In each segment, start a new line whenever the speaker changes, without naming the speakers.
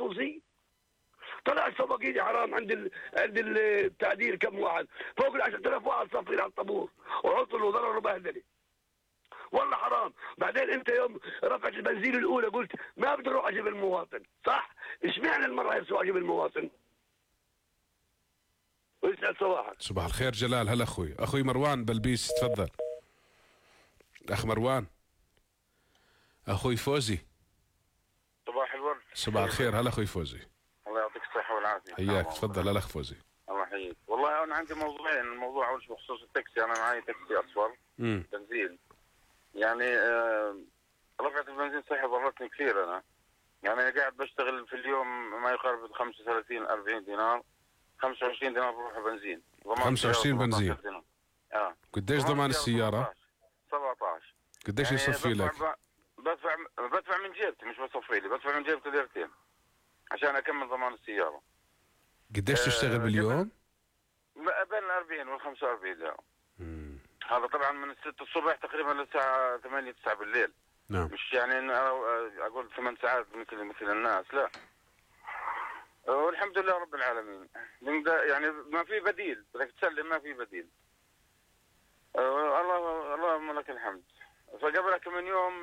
الخصوصي؟ طلع السواقين حرام عند التعديل كم واحد؟ فوق ال 10,000 واحد صافين على الطابور وعطلوا وضرروا وبهدله. والله حرام. بعدين انت يوم رفعت البنزين الاولى قلت ما بدي اروح اجيب المواطن، صح؟ اشمعنى المره هي اجيب المواطن؟ ويسعد صباحك.
صباح الخير جلال. هلا اخوي مروان بلبيس، تفضل. اخ مروان. اخوي فوزي.
صباح الورد.
صباح الخير. هلا اخوي فوزي.
الله يعطيك الصحة والعافية.
حياك، تفضل. هلا اخ فوزي.
الله يحييك. والله انا عندي موضوعين. الموضوع اول شيء بخصوص التاكسي، انا معي تاكسي اصفر بنزين. يعني رفعت البنزين صحيح ضرتني كثير. انا يعني قاعد بشتغل في اليوم ما يقارب 35 40 دينار، 25 دينار بروح بنزين.
25 بنزين. قديش ضمان السيارة؟
17.
قديش يعني يصفي لك؟
بدفع من جيبتي، مش بصفي لي، بدفع من جيبتي ديرتين عشان اكمل ضمان السيارة.
قديش تشتغل باليوم؟
بين ال 40 وال 45 يوم. هذا طبعا من 6 الصبح تقريبا للساعة 8 9 بالليل.
نعم.
مش يعني انه اقول 8 ساعات مثل الناس، لا. والحمد لله رب العالمين. يعني ما في بديل، بدك تسلم ما في بديل. اللهم لك الحمد. فقبل كم من يوم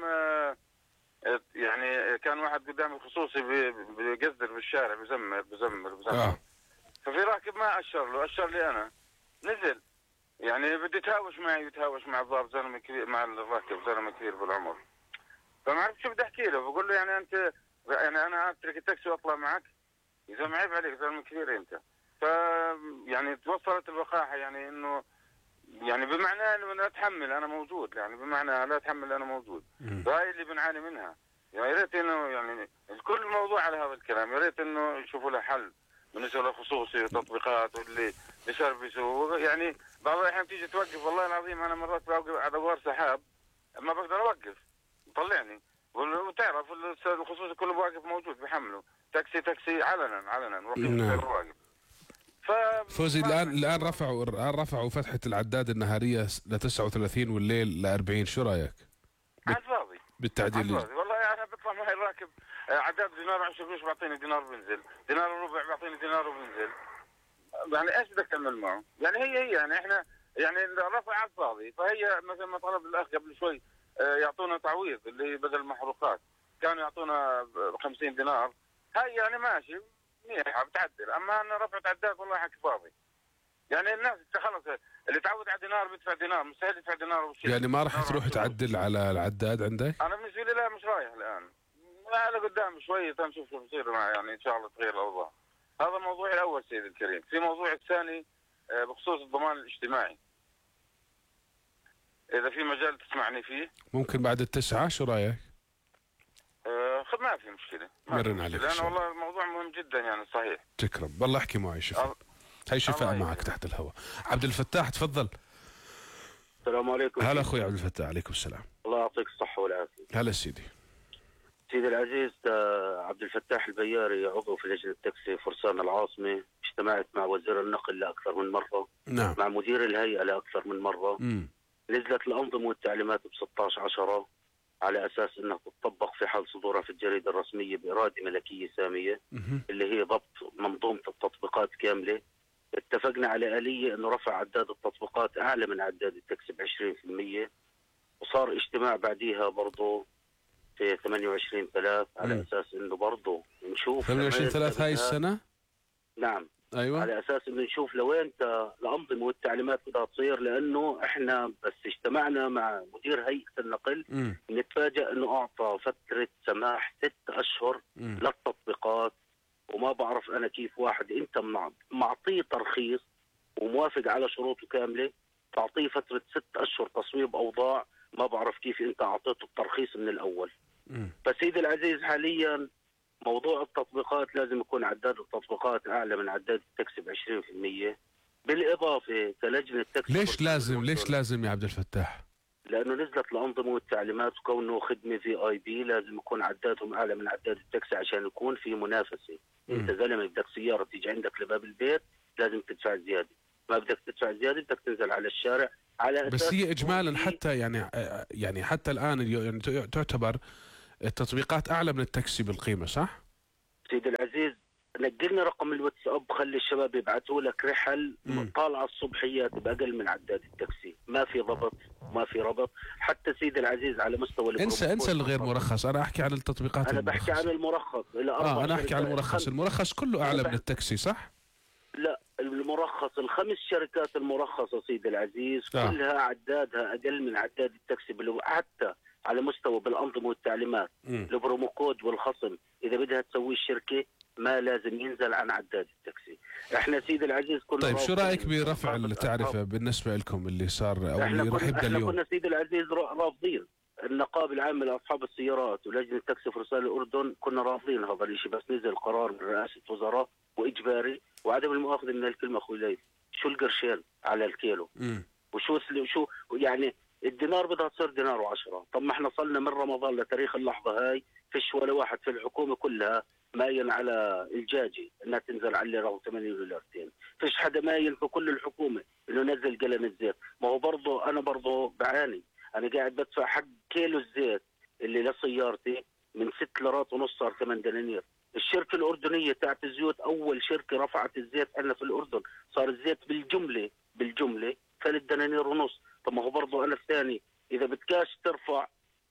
يعني كان واحد قدامي الخصوصي بيقدر بالشارع بزمر. ففي راكب ما اشر لي انا، نزل يعني بدي يتهاوش مع الضابط زلمه كبير، مع الراكب زلمه كبير بالعمر. فما عرفت شو بدي احكي له. بقول له يعني انت يعني انا اترك التاكسي واطلع معك؟ اذا ما عيب عليك زلمه كبير انت. ف يعني توصلت الوقاحه، يعني انه يعني بمعنى انه لا اتحمل انا موجود، يعني بمعنى لا اتحمل انا موجود. فهاي اللي بنعاني منها. يعني يا ريت انه يعني كل الموضوع على هذا الكلام، يا ريت انه يشوفوا له حل بالنسبه للخصوصي وتطبيقات واللي يسرفسوا. يعني بعض الاحيان تيجي توقف، والله العظيم انا مرات بوقف على دوار سحاب ما بقدر اوقف، طلعني. وتعرف الخصوصي كله واقف موجود بيحملوا تاكسي علنا واقف.
فوزي الان رفعوا فتحة العداد النهارية ل 39 والليل ل 40، شو رايك؟
عاد فاضي
بالتعديل.
والله انا بطلع معي الراكب عداد دينار 10 قروش بعطيني دينار بنزل، دينار وربع بعطيني دينار وبنزل. يعني ايش بدك تعمل معه؟ يعني هي يعني احنا يعني الرفع على الفاضي. فهي مثل ما طلب الاخ قبل شوي يعطونا تعويض اللي بدل المحروقات، كانوا يعطونا 50 دينار. هاي يعني ماشي منيحه بتعدل، اما انا رفعت عداد والله حكي فاضي. يعني الناس خلص اللي تعود على دينار بيدفع دينار، مستحيل يدفع دينار وشيء.
يعني ما راح تروح تعدل على العداد عندك؟
انا بالنسبه لي لا، مش رايح الان، انا قدام شوي تنشوف شو بصير معي، يعني ان شاء الله تغير الاوضاع. هذا الموضوع الاول سيدي الكريم. في موضوع الثاني بخصوص الضمان الاجتماعي، اذا في مجال تسمعني فيه.
ممكن بعد 9، شو رايك؟
ما في مشكله،
مرن عليك.
لأن والله الموضوع مهم جدا يعني صحيح.
تكرم والله، احكي معي شفاء. هي شفاء معك تحت الهواء. عبد الفتاح تفضل.
السلام عليكم.
هلا اخوي عبد الفتاح. عليكم السلام.
الله يعطيك الصحة والعافية.
هلا سيدي.
سيدي العزيز عبد الفتاح البياري، عضو في لجنة التاكسي فرسان العاصمة. اجتمعت مع وزير النقل لأكثر من مرة.
نعم.
مع مدير الهيئة لأكثر من مرة. نزلت الأنظمة والتعليمات ب 16/10 على أساس أنها تطبق في حال صدورها في الجريدة الرسمية بإرادة ملكية سامية اللي هي ضبط منظومة التطبيقات كاملة. اتفقنا على آلية أنه رفع عداد التطبيقات أعلى من عداد التاكسي ب 20%. وصار اجتماع بعديها برضه في 28/3 على أساس أنه برضه نشوف
28/3 هاي السنة.
نعم.
أيوة.
على أساس أنه نشوف لوين الأنظمة والتعليمات بدها تصير، لأنه إحنا بس اجتمعنا مع مدير هيئة النقل نتفاجأ أنه أعطى فترة سماح 6 أشهر للتطبيقات. وما بعرف أنا كيف واحد أنت معطيه ترخيص وموافق على شروطه كاملة تعطيه فترة 6 أشهر تصويب أوضاع. ما بعرف كيف أنت أعطيته الترخيص من الأول. فسيدي العزيز حاليا موضوع التطبيقات لازم يكون عداد التطبيقات أعلى من عداد التاكسي ب 20%. بالإضافة كلجنة التاكسي.
ليش لازم يا عبد الفتاح؟
لأنه نزلت الأنظمة والتعليمات، وكونه خدمة VIP لازم يكون عدادهم أعلى من عداد التاكسي عشان يكون في منافسة. أنت زلمة بدك سيارة تيجي عندك لباب البيت لازم تدفع زيادة، ما بدك تدفع زيادة بدك تنزل على الشارع على أساس.
بس هي إجمالا حتى يعني حتى الآن يعني تعتبر التطبيقات أعلى من التاكسي بالقيمة، صح؟
سيدي العزيز نقلنا رقم الواتساب، خلي الشباب يبعثوا لك رحل طالعه الصبحيات باقل من عداد التاكسي، ما في ضبط ما في ربط. حتى سيدي العزيز على مستوى
انسى الغير مرخص، انا احكي عن التطبيقات
انا
المرخصة.
بحكي عن المرخص.
انا احكي عن المرخص. المرخص كله اعلى من التاكسي صح؟
لا المرخص ال5 شركات المرخصه سيدي العزيز كلها عدادها اقل من عداد التاكسي، حتى على مستوى بالانظمه والتعليمات البرومو كود والخصم اذا بدها تسوي الشركه ما لازم ينزل عن عداد التاكسي. احنا سيدي العزيز كنا
طيب شو رايك برفع التعرفه بالنسبه لكم اللي صار او اللي راح يبدا اليوم؟
احنا كنا سيدي العزيز رافضين، النقابه العامه لاصحاب السيارات ولجنه التاكسي في رسائل الاردن كنا رافضين هذا الشيء، بس نزل قرار من رئاسه وزراء واجباري وعدم المؤاخذه من الكلمه اخوي ليث. شو القرشين على الكيلو؟ وشو يعني الدينار بدها تصير دينار و10. طب ما احنا صلنا من رمضان لتاريخ اللحظه هاي فيش ولا واحد في الحكومه كلها ماين على الجاجي انها تنزل على الليره و80 دولارتين، فيش حدا ماين في كل الحكومه انه نزل قلم الزيت. ما هو برضه انا برضه بعاني، انا قاعد بدفع حق كيلو الزيت اللي لسيارتي من 6 ليرات ونص صار 8 دنانير. الشركه الاردنيه تاعت الزيوت اول شركه رفعت الزيت عندنا في الاردن، صار الزيت بالجمله 3 دنانير ونص. طب ما هو برضه انا الثاني اذا بدكاش ترفع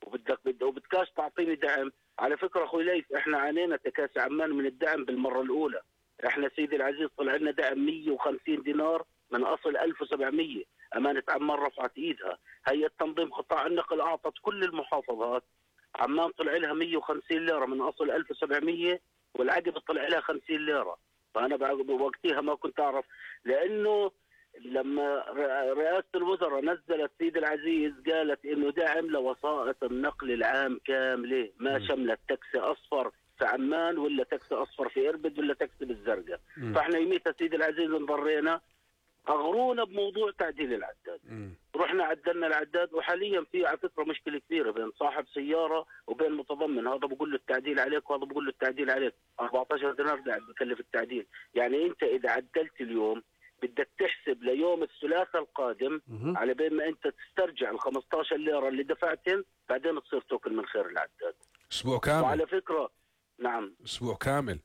وبدكاش تعطيني دعم. على فكره اخوي ليث احنا عانينا تكاسي عمان من الدعم بالمره الاولى. احنا سيدي العزيز طلع لنا دعم 150 دينار من اصل 1700. امانه عمان رفعت ايدها، هيئه تنظيم قطاع النقل اعطت كل المحافظات، عمان طلع لها 150 ليره من اصل 1700 والعقبه طلع لها 50 ليره. فانا وقتها ما كنت اعرف، لانه لما رئاسة الوزراء نزلت سيد العزيز قالت انه دعم لوسائط النقل العام كاملة، ما شملت تاكسي اصفر في عمان ولا تاكسي اصفر في اربد ولا تاكسي بالزرقاء. فاحنا يميتها سيد العزيز انضرينا، اغرونا بموضوع تعديل العداد. رحنا عدلنا العداد، وحاليا في على فكره مشكله كبيره بين صاحب سياره وبين متضمن، هذا بقول له التعديل عليك وهذا بقول له التعديل عليك. 14 دينار قاعد بكلف التعديل. يعني انت اذا عدلت اليوم بدك تحسب ليوم الثلاثاء القادم على بين ما انت تسترجع ال 15 ليره اللي دفعتهم، بعدين تصير توكل من خير العداد.
اسبوع كامل.
وعلى فكره نعم
اسبوع كامل.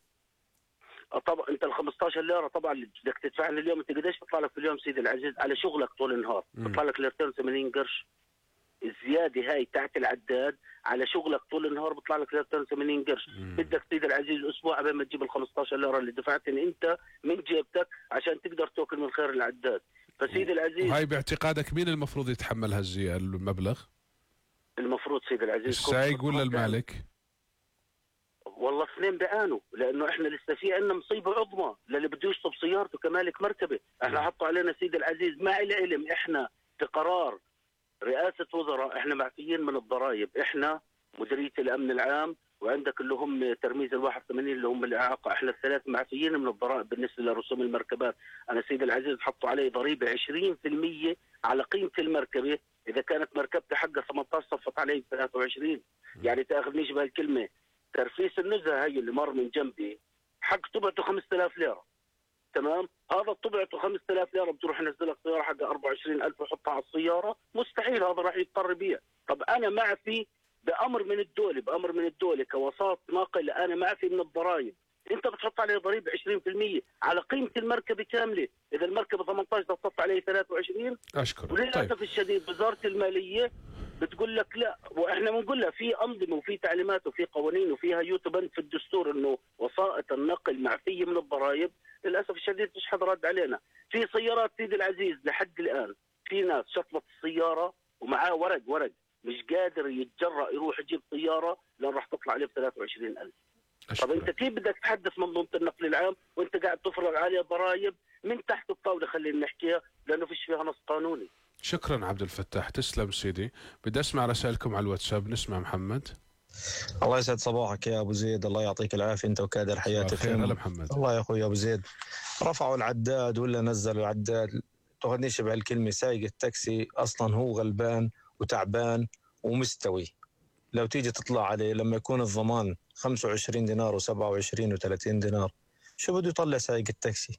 طبعا انت ال 15 ليره طبعا اللي بدك تدفعها اليوم، انت قديش بيطلع لك في اليوم سيدي العزيز على شغلك طول النهار؟ بيطلع لك ليرتين 80 قرش. الزياده هاي تاعت العداد على شغلك طول النهار بيطلع لك ليرتين 80 قرش. بدك سيدي العزيز اسبوع قبل ما تجيب ال 15 ليره اللي دفعتهم انت من جيبتك عشان تقدر توكل من خير العداد. فسيدي العزيز
وهي باعتقادك مين المفروض يتحمل المبلغ؟
المفروض سيدي العزيز
السايق ولا المالك؟
والله اثنين بيعانوا، لانه احنا لسه في عندنا مصيبه عظمى للي بده يشطب سيارته كمالك مركبه. احنا حطوا علينا سيدي العزيز مع العلم احنا بقرار رئاسه وزراء احنا معفيين من الضرائب، احنا مديريه الامن العام وعندك اللي هم ترميز ال 81 اللي هم الاعاقه، احنا الثلاث معفيين من الضرائب بالنسبه لرسوم المركبات. انا سيدي العزيز حطوا علي ضريبه 20% على قيمه المركبه، اذا كانت مركبتي حقها 18 صفت علي 23. يعني تاخذنيش بهالكلمه، ترفيس النزهه هي اللي مر من جنبي حق طبعته 5000 ليره، تمام؟ هذا طبعته 5000 ليره بتروح نزلك سياره حقها 24000 وحطها على السياره، مستحيل هذا راح يضطر يبيع. طب انا معفي بامر من الدوله كوساط ناقل، انا معفي من الضرائب، انت بتحط عليه ضريبه 20% على قيمه المركبه كامله، اذا المركبه 18 تحط عليه 23.
اشكرك.
وللاسف الشديد وزاره الماليه بتقول لك لا، واحنا بنقول لها في انظمه وفي تعليمات وفي قوانين وفيها يوتبند في الدستور انه وسائط النقل معفيه من الضرائب. للاسف الشديد مش حدا رد علينا. في سيارات سيدي العزيز لحد الان في ناس شطبت السياره ومعاه ورق مش قادر يتجرأ يروح يجيب سياره لان راح تطلع عليه ب 23,000. طب انت كيف بدك تحدث منظومه النقل العام وانت قاعد تفرض عليه ضرائب من تحت الطاوله؟ خلينا نحكيها لانه فيش فيها نص قانوني.
شكرا عبد الفتاح، تسلم سيدي. بدي اسمع رسائلكم على الواتساب. نسمع محمد.
الله يسعد صباحك يا ابو زيد، الله يعطيك العافيه انت وكادر حياتك.
خير. هلا محمد.
الله يا اخوي ابو زيد، رفعوا العداد ولا نزلوا العداد، تاخذنيش بهالكلمه. سايق التاكسي اصلا هو غلبان وتعبان ومستوي. لو تيجي تطلع عليه لما يكون الضمان 25 دينار و27 و30 دينار، شو بده يطلع سايق التاكسي؟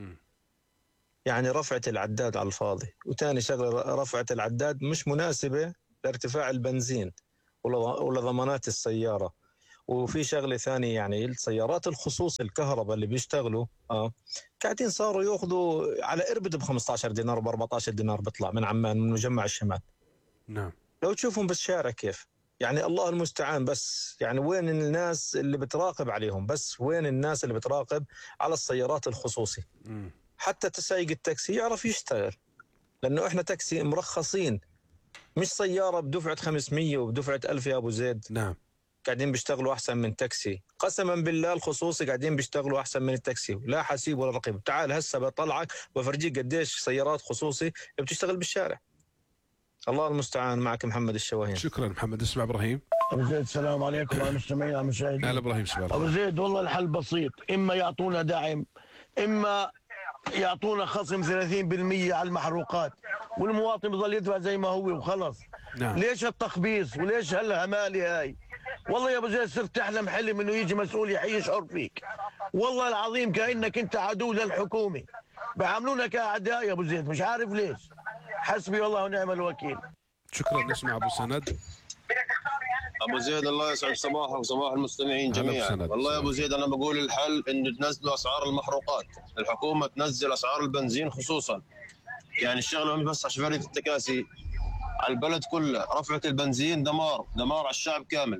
يعني رفعت العداد على الفاضي. وتاني شغله، رفعت العداد مش مناسبه لارتفاع البنزين ولا ضمانات السياره وفي شغله ثانيه، يعني السيارات الخصوص الكهرباء اللي بيشتغلوا قاعدين صاروا ياخذوا على اربد ب 15 دينار ب 14 دينار بيطلع من عمان من مجمع الشمال.
نعم.
لو تشوفهم بالشارع كيف، يعني الله المستعان. بس يعني وين الناس اللي بتراقب عليهم؟ بس وين الناس اللي بتراقب على السيارات الخصوصي؟ حتى تسايق التاكسي يعرف يشتغل، لانه احنا تاكسي مرخصين، مش سياره بدفعه 500 وبدفعه 1000 يا ابو زيد.
نعم.
قاعدين بيشتغلوا احسن من تاكسي، قسما بالله الخصوصي قاعدين بيشتغلوا احسن من التاكسي، لا حسيب ولا رقيب. تعال هسه بطلعك وافرجيك قديش سيارات خصوصي بتشتغل بالشارع. الله المستعان. معك محمد الشواهين.
شكرا محمد. اسمع ابراهيم.
ابو زيد السلام عليكم يا مستمعين يا مشاهدين.
هلا ابراهيم. سبحان
ابو زيد والله الحل بسيط، اما يعطونا دعم، اما يعطونا خصم 30% على المحروقات، والمواطن بضل يدفع زي ما هو وخلص.
نعم.
ليش التخبيص وليش هالهمالة هاي؟ والله يا ابو زيد صرت تحلم حلم انه يجي مسؤول يشعر فيك، والله العظيم كانك انت عدو للحكومه، بيعاملونك كاعداء يا ابو زيد، مش عارف ليش. حسبي الله ونعم الوكيل.
شكرا. نسمع ابو سند.
ابو زيد الله يسعد صباحك وصباح المستمعين جميعا. والله يا ابو زيد انا بقول الحل انه تنزلوا اسعار المحروقات، الحكومه تنزل اسعار البنزين خصوصا. يعني الشغله مش بس على شفافيه التكاسي، على البلد كله. رفعت البنزين دمار على الشعب كامل.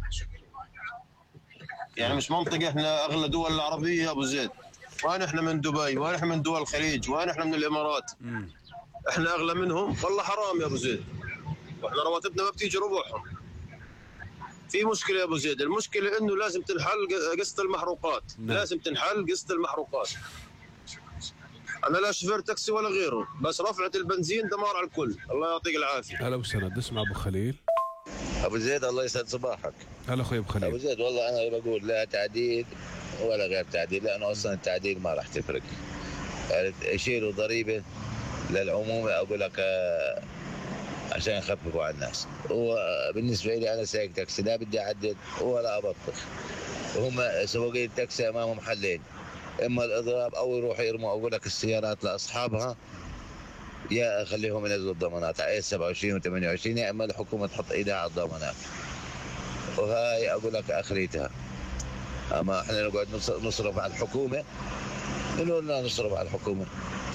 يعني مش منطقي، احنا اغلى دول العربيه يا ابو زيد، وين احنا من دبي، وين احنا من دول الخليج، وين احنا من الامارات. احنا اغلى منهم، والله حرام يا ابو زيد، واحنا رواتبنا ما بتيجي ربعهم. في مشكله يا ابو زيد، المشكله انه لازم تنحل قسط المحروقات. لازم تنحل قسط المحروقات. انا لا شوفير تاكسي ولا غيره، بس رفعت البنزين دمار على الكل. الله يعطيك العافيه.
هلا ابو سند. اسمع ابو خليل.
ابو زيد الله يسعد صباحك.
هلا اخوي ابو خليل.
ابو زيد والله انا بقول لا تعديل ولا غير تعديل، لانه اصلا التعديل ما راح تفرق. يعني يشيلوا ضريبه للعمومه، اقول لك عشان يخففوا على الناس. وبالنسبه لي انا سايق تاكسي، لا بدي اعدل ولا ابطخ. وهم سواقين التاكسي امامهم حلين، اما الاضراب او يروحوا يرموا اقول لك السيارات لاصحابها، يا خليهم ينزلوا الضمانات على 27 و28، يا اما الحكومه تحط ايدها على الضمانات. وهاي اقول لك اخريتها. اما احنا نقعد نصرف على الحكومه، نقول لا نصرف على الحكومه.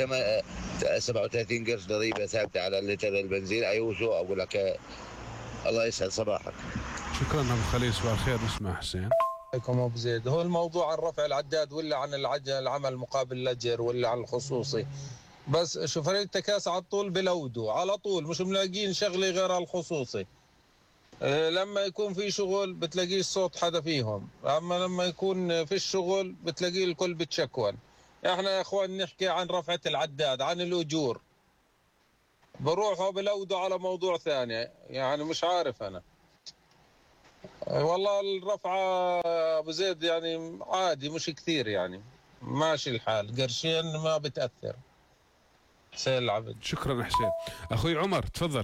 37 قرش ضريبه ثابته على اللتر البنزين. ايوه شو اقول لك. الله يسعد صباحك.
شكرا ابو خليل. صباح الخير. نسمع حسين.
عليكم ابو زيد. هو الموضوع عن رفع العداد ولا عن العمل مقابل الاجر ولا عن الخصوصي؟ بس شوفيري التكاسي على طول بلودوا على طول، مش ملاقين شغله غير الخصوصي. لما يكون في شغل بتلاقيش صوت حدا فيهم، اما لما يكون في الشغل بتلاقيه الكل بتشكون. احنا يا اخوان نحكي عن رفعة العداد، عن الاجور، بروحوا بلودوا على موضوع ثاني. يعني مش عارف انا والله الرفعة ابو زيد يعني عادي، مش كثير، يعني ماشي الحال، قرشين ما بتأثر. حسين العبد.
شكرا حسين. اخوي عمر تفضل.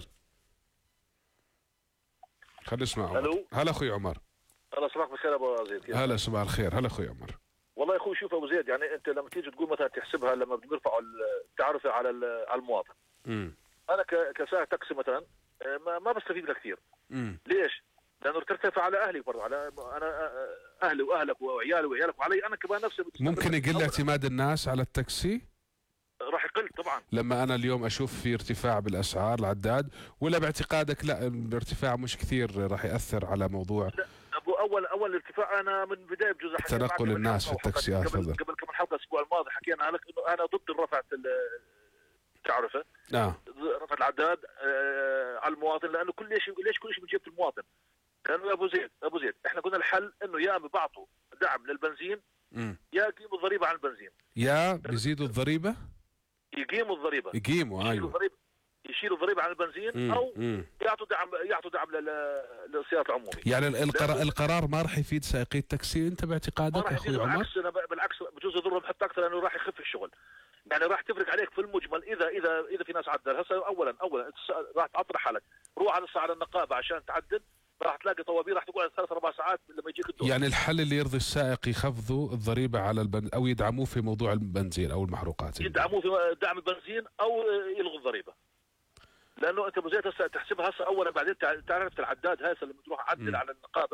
خلينا نسمع عمر.
الو.
هلا اخوي عمر.
هلا صباح الخير ابو زيد.
هلا صباح الخير. هلا اخوي عمر.
والله يا اخوي شوف ابو زيد، يعني انت لما تيجي تقول مثلا تحسبها لما بيرفعوا التعرفه على المواطن. انا كسائق تاكسي مثلا ما بستفيد منها كثير. ليش؟ لانه ترتفع على اهلي برضه، على انا اهلي واهلك وعيالي وعيالك وعلي انا كمان نفسي.
ممكن يقل اعتماد الناس على التاكسي؟
راح يقل طبعا.
لما انا اليوم اشوف في ارتفاع بالاسعار العداد، ولا باعتقادك لا الارتفاع مش كثير راح ياثر على موضوع؟
لا ابو اول ارتفاع انا من بدايه بجوز
تنقل الناس في التاكسي.
قبل كم حلقه الاسبوع الماضي حكينا لك انه انا ضد رفعه التعرفه. رفع العداد على المواطن، لانه ليش كل شيء بجيبه المواطن؟ لانه يا ابو زيد احنا قلنا الحل انه يا بيعطوا دعم للبنزين، يا يقيموا الضريبه على البنزين،
يا بيزيدوا الضريبه،
يقيموا الضريبه،
ايوه
يشيلوا الضريبه عن البنزين، او يعطوا دعم للسيارات العموميه.
يعني القرار ما راح يفيد سائقي التاكسي انت باعتقادك اخوي عمر؟
بالعكس بجوز يضرهم حتى اكثر، لانه راح يخف الشغل. يعني راح تفرق عليك في المجمل اذا في ناس عدل. هسه اولا راح تطرح حالك، روح على النقابه عشان تعدل، راح تلاقي طوابير راح تقعد 3-4 ساعات لما يجيك الدور.
يعني الحل اللي يرضي السائق يخفضوا الضريبه على او يدعموه في موضوع البنزين او المحروقات،
يدعموه في دعم البنزين او يلغوا الضريبه. لانه انت ابو زيد هسه تحسبها هسه اولا، بعدين تعرف العداد هسه لما تروح عدل على النقابه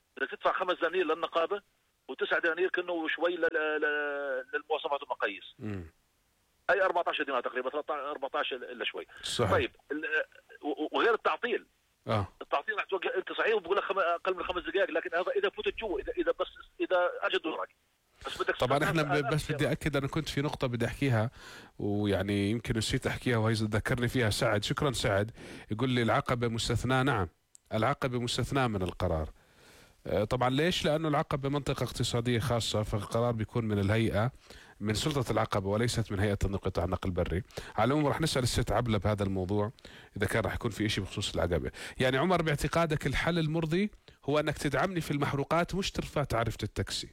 بدك تدفع 5 دنانير للنقابه و9 دنانير كانه وشوي للمواصفات والمقاييس. اي 14 دينار تقريبا، 13 14 الا شوي.
صحيح.
طيب وغير التعطيل. التعطيل رح توقع انت صحيح وبقول لك اقل من 5 دقائق، لكن هذا اذا فتت جوا، اذا اجى دورك.
طبعا احنا بس بدي اكد، انا كنت في نقطه بدي احكيها ويعني يمكن نسيت احكيها وهي ذكرني فيها سعد. شكرا سعد. يقول لي العقبه مستثناه. نعم العقبه مستثناه من القرار. طبعا ليش؟ لانه العقبه منطقه اقتصاديه خاصه، فالقرار بيكون من الهيئه، من سلطه العقبه وليست من هيئه القطاع النقل البري. على العموم رح نسال الست عبله بهذا الموضوع اذا كان رح يكون في شيء بخصوص العقبه. يعني عمر باعتقادك الحل المرضي هو انك تدعمني في المحروقات مش ترفع تعرفه التاكسي.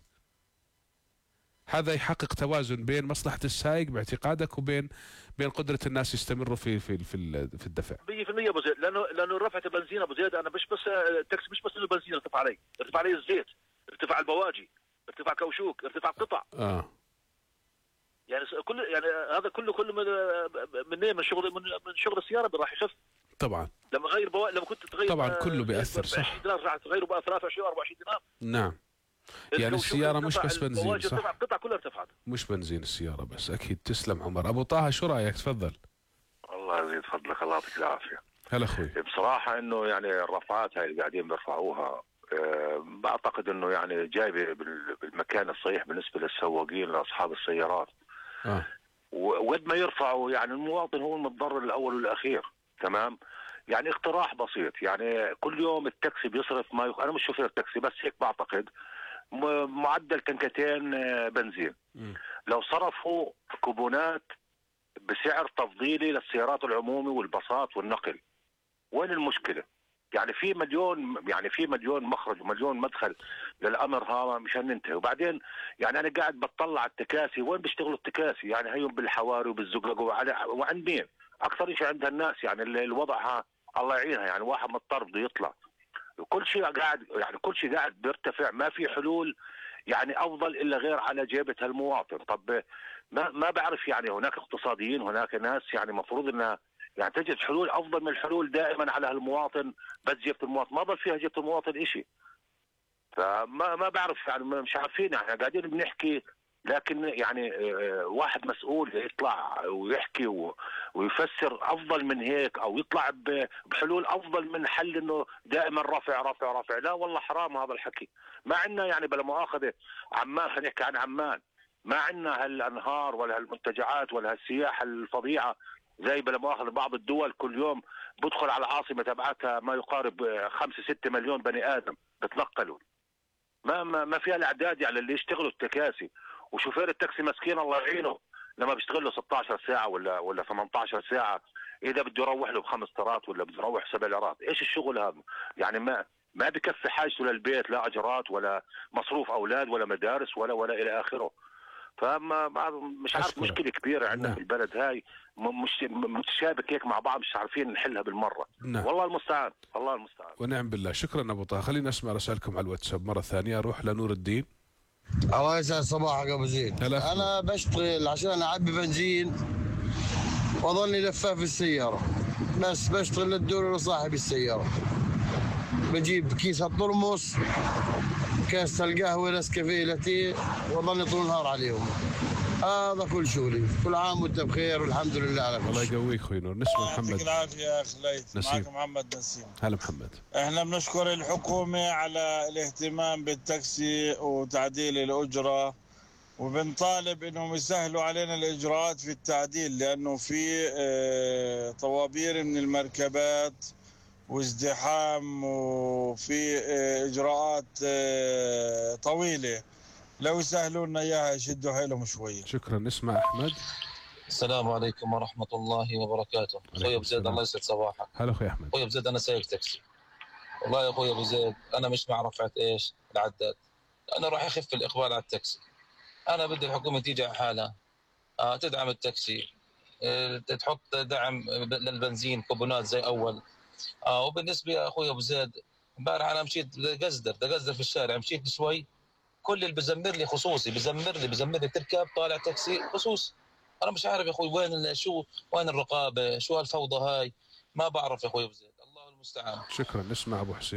هذا يحقق توازن بين مصلحة السائق باعتقادك وبين قدرة الناس يستمروا في الدفع.
100% ابو زيد، لانه رفعت البنزين ابو زيد، انا مش بس التاكسي، مش بس انه البنزين ارتفع علي الزيت، ارتفع البواجي، ارتفع كوشوك، ارتفع قطع. يعني هذا كله من شغل السيارة راح يخف.
طبعا
لما كنت تغير
طبعا كله بيأثر. صح.
20 دينار راح تغيره بقى 23 24 دينار.
نعم. يعني السيارة مش بس بنزين. صح.
القطع كلها ارتفعت.
مش بنزين السيارة بس. أكيد. تسلم عمر. أبو طه شو رأيك؟ تفضل.
الله يزيد فضلك، الله يعطيك العافية.
هلا أخوي.
بصراحة إنه يعني الرفعات هاي اللي قاعدين بيرفعوها بعتقد إنه يعني جايبة بالمكان الصحيح بالنسبة للسواقين لأصحاب السيارات. وقد ما يرفعوا يعني المواطن هو المتضرر الأول والأخير. تمام. يعني اقتراح بسيط، يعني كل يوم التاكسي بيصرف أنا مش شوفير تاكسي بس هيك بعتقد معدل تنكتين بنزين. لو صرفوا كوبونات بسعر تفضيلي للسيارات العمومي والباصات والنقل، وين المشكلة؟ يعني في مليون مخرج ومليون مدخل للامر هذا مشان ننتهي. وبعدين يعني انا قاعد بطلع على التكاسي، وين بيشتغلوا التكاسي؟ يعني هيهم بالحواري وبالزقق وعند مين؟ اكثر شيء عند الناس. يعني الوضع الله يعينها، يعني واحد مضطر بده يطلع، كل شيء قاعد بيرتفع، ما في حلول يعني افضل الا غير على جيبه المواطن. طب ما بعرف، يعني هناك اقتصاديين، هناك ناس يعني مفروض انها يعني تجد حلول افضل من الحلول دائما على المواطن، بس جيبه المواطن ما ضل فيها جيبه المواطن شيء. فما بعرف، يعني مش عارفين، يعني قاعدين بنحكي، لكن يعني واحد مسؤول يطلع ويحكي ويفسر افضل من هيك، او يطلع بحلول افضل من حل انه دائما رفع رفع رفع. لا والله حرام هذا الحكي. ما عندنا يعني بلا مؤاخذه عمان، خلينا نحكي عن عمان، ما عندنا هالانهار ولا هالمنتجعات ولا هالسياحه الفظيعه زي بلا مؤاخذه بعض الدول. كل يوم بدخل على العاصمه تبعتها ما يقارب 5-6 مليون بني ادم بتنقلوا. ما فيها الاعداد يعني اللي يشتغلوا التكاسي. وشوفير التاكسي مسكين الله يعينه لما بيشتغل له 16 ساعه ولا 18 ساعه، اذا بده يروح له ب5 طرات ولا بده يروح 7 ليرات. ايش الشغل هذا؟ يعني ما بكفي حاجته للبيت، لا اجرات ولا مصروف اولاد ولا مدارس ولا الى اخره. فما مش عارف، مشكله كبيره عندنا في البلد هاي، متشابك هيك مع بعض، مش عارفين نحلها بالمره. والله المستعان، الله المستعان.
ونعم بالله. شكرا ابو طه. خلينا نسمع رسائلكم على الواتساب مره ثانيه. اروح لنور الدين.
الله يسعد صباحك ابو زيد. انا بشتغل عشان اعبي بنزين واظني لفاف السياره، بس بشتغل للدور لصاحب السياره، بجيب كيس الطرمس، كاسة القهوه، نسكافيه، لاتيه، واظني طول النهار عليهم. هذا كل شغلي. كل عام وانت بخير والحمد لله على كل شيء.
الله يقويك اخوي نور. نسمع محمد.
يعطيك العافيه يا اخي ليث. معك محمد نسيم.
هلا محمد.
احنا بنشكر الحكومه على الاهتمام بالتاكسي وتعديل الاجره، وبنطالب انهم يسهلوا علينا الاجراءات في التعديل، لانه في طوابير من المركبات وازدحام وفي اجراءات طويله. لو يسهلوا لنا اياها يشدوا حيلهم شويه.
شكرا. نسمع احمد.
السلام عليكم ورحمه الله وبركاته. اخوي ابو زيد الله يسعد صباحك.
هلا اخوي احمد.
اخوي ابو زيد انا سايق تاكسي. والله يا اخوي ابو زيد انا مش مع رفعه العداد، انا راح يخف الاقبال على التاكسي. انا بدي الحكومه تيجي على حالها، تدعم التاكسي، تحط دعم للبنزين، كوبونات زي اول. وبالنسبه يا اخوي ابو زيد، امبارح انا مشيت قزدر في الشارع، مشيت شوي، كل اللي بزمر لي خصوصي، بزمر لي تركب طالع تاكسي خصوص. انا مش عارف يا اخوي وين الرقابه، شو هالفوضى هاي، ما بعرف يا اخوي ابو زيد، الله المستعان.
شكرا. نسمع ابو حسين.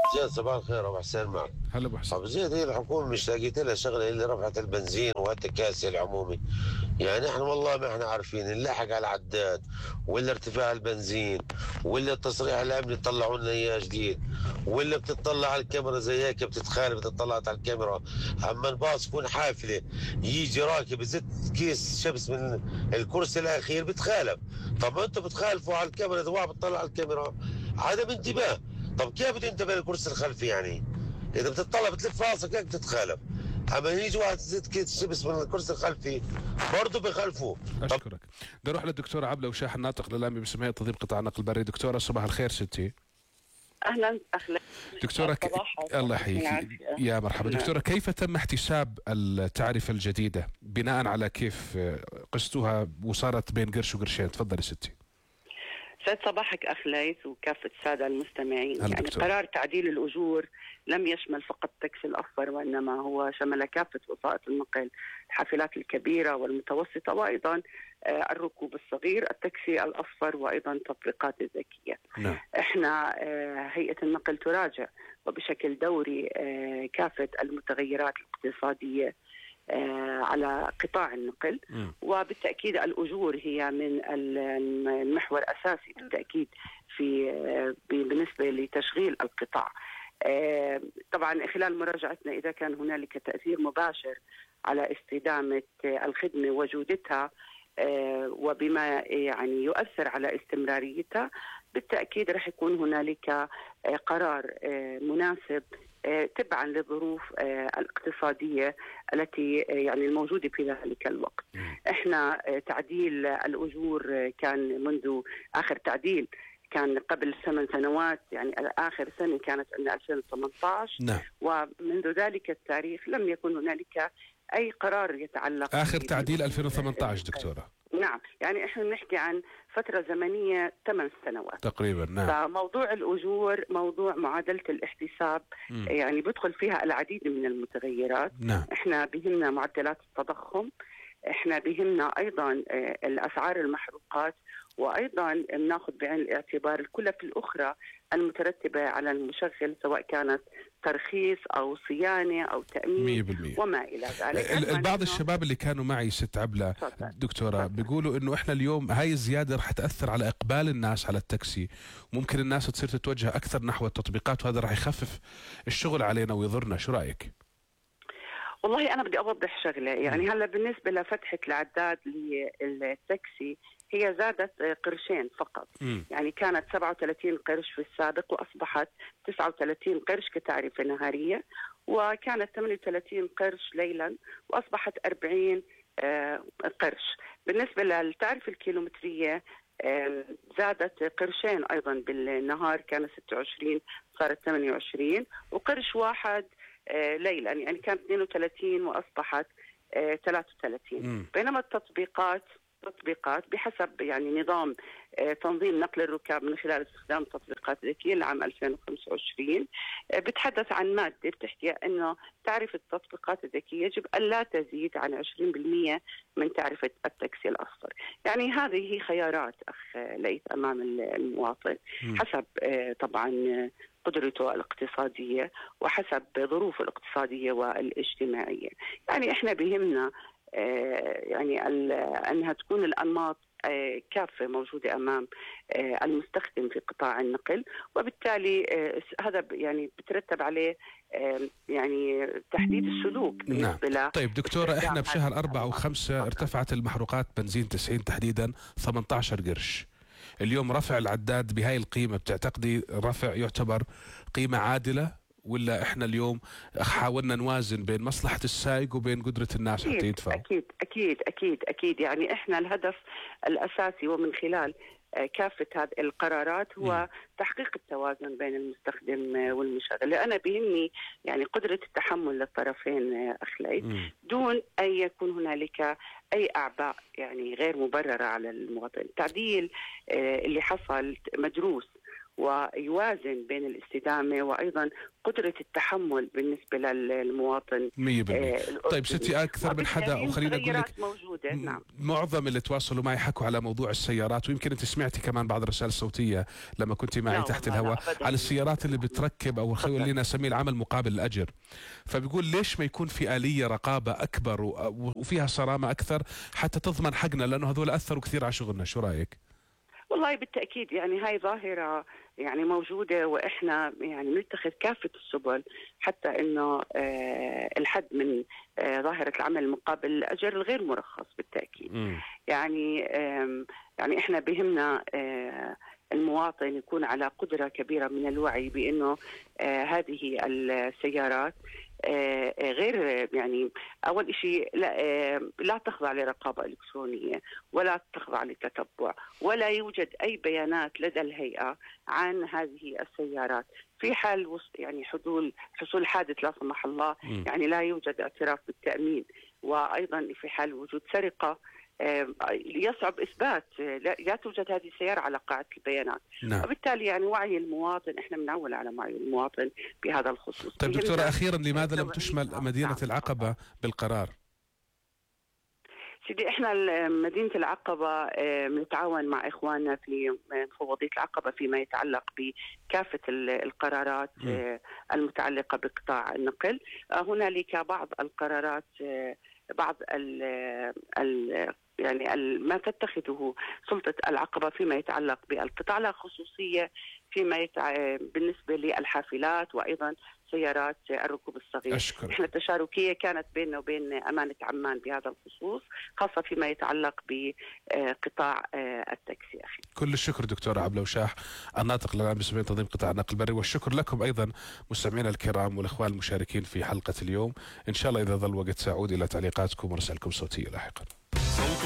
زياد صباح الخير، ابو حسين معك.
هلا ابو حسين.
ابو زياد، هي الحكومه مش لاقيت لها شغله اللي رفعت البنزين والتكاسي العمومي. يعني احنا والله ما احنا عارفين نلحق على العداد ولا ارتفاع البنزين ولا التصريح الامني طلعوا لنا اياه جديد ولا بتطلع على الكاميرا زي هيك بتتخالف طلعت على الكاميرا. اما الباص يكون حافله يجي راكب يزت كيس شبس من الكرسي الاخير بتخالف. طب ما انتم بتخالفوا على الكاميرا اذا واحد بتطلع على الكاميرا عدم انتباه. طب كيف بتنتبه للكرسي الخلفي؟ يعني اذا بتطلع بتلف راسك هيك بتتخالف. اما يجي واحد زيت كيس شبس من الكرسي الخلفي برضه بخالفوه.
اشكرك. بدي اروح للدكتوره عبله وشاح الناطق الاعلامي باسم هيئه تنظيم قطاع النقل البري. دكتوره صباح الخير ستي.
اهلا اهلا
دكتوره الله يحييك يا مرحبا. دكتوره، كيف تم احتساب التعرفه الجديده بناء على كيف قستوها وصارت بين قرش وقرشين؟ تفضلي ستي.
سعد صباحك اخ ليث وكافه الساده المستمعين. يعني
دكتور.
قرار تعديل الاجور لم يشمل فقط التاكسي الاصفر، وانما هو شمل كافه وسائط النقل، الحافلات الكبيره والمتوسطه، وايضا الركوب الصغير، التاكسي الاصفر، وايضا تطبيقات الذكيه.
نعم.
احنا هيئه النقل تراجع وبشكل دوري كافه المتغيرات الاقتصاديه على قطاع النقل، وبالتأكيد الأجور هي من المحور الأساسي بالتأكيد بالنسبة لتشغيل القطاع. طبعا خلال مراجعتنا إذا كان هنالك تأثير مباشر على استدامة الخدمة وجودتها وبما يعني يؤثر على استمراريتها، بالتأكيد رح يكون هنالك قرار مناسب تبعا للظروف الاقتصادية التي يعني الموجودة في ذلك الوقت. احنا تعديل الأجور كان منذ آخر تعديل كان قبل 8 سنوات، يعني آخر سنة كانت عندنا 2018.
نعم.
ومنذ ذلك التاريخ لم يكن هنالك أي قرار يتعلق
آخر تعديل 2018 دكتورة.
نعم، يعني احنا بنحكي عن فترة زمنية 8 سنوات
تقريبا. نعم.
فموضوع الأجور موضوع معادلة الاحتساب يعني بدخل فيها العديد من المتغيرات.
نعم.
احنا بهمنا معدلات التضخم، احنا بهمنا ايضا الاسعار المحروقات، وايضا بناخذ بعين الاعتبار الكلف الاخرى المترتبه على المشغل، سواء كانت ترخيص او صيانه او تامين
100%.
وما الى ذلك.
بعض الشباب اللي كانوا معي ست عبله دكتوره بيقولوا انه احنا اليوم هاي الزياده رح تاثر على اقبال الناس على التاكسي، ممكن الناس تصير تتوجه اكثر نحو التطبيقات، وهذا رح يخفف الشغل علينا ويضرنا. شو رايك؟
والله أنا بدي أوضح شغلة، يعني هلا بالنسبة لفتحة العداد للتاكسي هي زادت قرشين فقط. يعني كانت 37 قرش في السابق وأصبحت 39 قرش كتعرفة نهارية، وكانت 38 قرش ليلا وأصبحت 40 قرش. بالنسبة للتعرفة الكيلومترية زادت قرشين أيضا بالنهار، كانت 26 صارت 28 وقرش واحد ليلا، يعني كانت 32 واصبحت 33. بينما التطبيقات بحسب يعني نظام تنظيم نقل الركاب من خلال استخدام تطبيقات ذكية لعام 2025 بتحدث عن مادة بتحكي انه تعرفة التطبيقات الذكية يجب ان لا تزيد عن 20% من تعرفة التاكسي الاصفر. يعني هذه هي خيارات اخ ليث امام المواطن حسب طبعا قدرته الاقتصادية وحسب ظروفه الاقتصادية والاجتماعية. يعني احنا بهمنا يعني أنها تكون الأنماط كافة موجودة أمام المستخدم في قطاع النقل، وبالتالي هذا يعني بترتب عليه يعني تحديد السلوك بالنسبة
نعم. طيب دكتورة، احنا بشهر 4 و5 ارتفعت المحروقات بنزين 90 تحديدا 18 قرش. اليوم رفع العداد بهاي القيمة بتعتقدي رفع يعتبر قيمة عادلة، ولا احنا اليوم حاولنا نوازن بين مصلحة السائق وبين قدرة الناس حتى يدفعوا؟
أكيد أكيد أكيد أكيد. يعني احنا الهدف الأساسي ومن خلال كافة هذه القرارات هو تحقيق التوازن بين المستخدم والمشغل. لأنا بهمني يعني قدرة التحمل للطرفين أخ ليث دون أن يكون هنالك أي أعباء يعني غير مبررة على المواطن. التعديل اللي حصل مدروس ويوازن بين الاستدامة وأيضا قدرة التحمل بالنسبة للمواطن
100%. طيب ستي، أكثر من حدا وخلينا أقول لك
موجودة. نعم.
معظم اللي تواصلوا معي حكوا على موضوع السيارات، ويمكن انت سمعتي كمان بعض الرسائل الصوتية لما كنت معي تحت الهواء على السيارات اللي بتركب او خلينا نسميه العمل مقابل الاجر. فبيقول ليش ما يكون في آلية رقابة اكبر وفيها صرامة اكثر حتى تضمن حقنا، لانه هذول اثروا كثير على شغلنا. شو رايك؟
والله بالتأكيد يعني هاي ظاهرة يعني موجودة، وإحنا يعني نتخذ كافة السبل حتى إنه الحد من ظاهرة العمل مقابل الأجر الغير مرخص بالتأكيد. يعني إحنا بهمنا المواطن يكون على قدرة كبيرة من الوعي بأنه هذه السيارات غير يعني أول شيء لا تخضع لرقابة إلكترونية ولا تخضع لتتبع، ولا يوجد أي بيانات لدى الهيئة عن هذه السيارات. في حال يعني حصول حادث لا سمح الله يعني لا يوجد اعتراف بالتأمين، وأيضا في حال وجود سرقة يصعب إثبات لا توجد هذه السيارة على قاعدة البيانات.
نعم.
وبالتالي يعني وعي المواطن، إحنا بنعول على وعي المواطن بهذا الخصوص.
طيب دكتورة أخيرا، لماذا لم تشمل مدينة العقبة بالقرار؟
سيدي إحنا مدينة العقبة بنتعاون مع إخواننا في مفوضية العقبة فيما يتعلق بكافة القرارات المتعلقة بقطاع النقل. هنالك بعض القرارات بعض يعني ما تتخذه سلطة العقبة فيما يتعلق بالقطاع لا خصوصية بالنسبة للحافلات وأيضا سيارات الركوب الصغير. احنا التشاركية كانت بيننا وبين أمانة عمان بهذا الخصوص، خاصة فيما يتعلق بقطاع التاكسي. أخي
كل الشكر دكتورة عبلة وشاح، الناطق العام باسم تنظيم قطاع النقل البري، والشكر لكم أيضا مستمعينا الكرام والإخوان المشاركين في حلقة اليوم. إن شاء الله إذا ظل وقت سأعود إلى تعليقاتكم ورسائلكم الصوتية لاحقا.